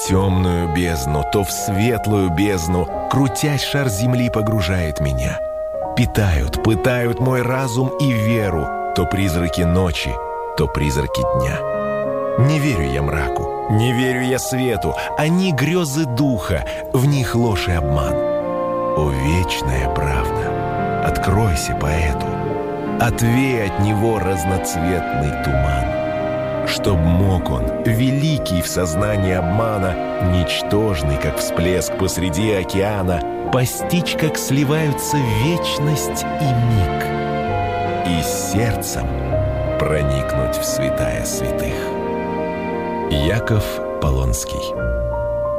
темную бездну, то в светлую бездну, крутясь, шар земли погружает меня. Питают, пытают мой разум и веру, то призраки ночи, то призраки дня. Не верю я мраку, не верю я свету, они грезы духа, в них ложь и обман. О, вечная правда, откройся поэту, отвей от него разноцветный туман, чтоб мог он, великий в сознании обмана, ничтожный, как всплеск посреди океана, постичь, как сливаются вечность и миг, и сердцем проникнуть в святая святых. Яков Полонский.